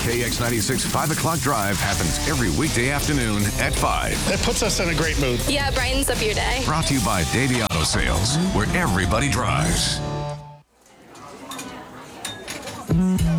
KX96 5 o'clock drive happens every weekday afternoon at 5. It puts us in a great mood. Yeah, it brightens up your day. Brought to you by Davey Auto Sales, where everybody drives.